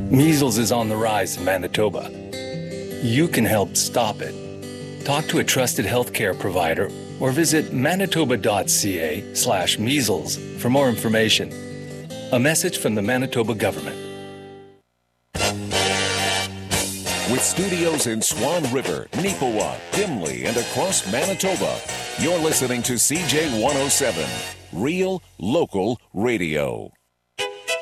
Measles is on the rise in Manitoba. You can help stop it. Talk to a trusted healthcare provider or visit manitoba.ca/measles for more information. A message from the Manitoba government. With studios in Swan River, Neepawa, Dimley, and across Manitoba, you're listening to CJ 107, Real Local Radio.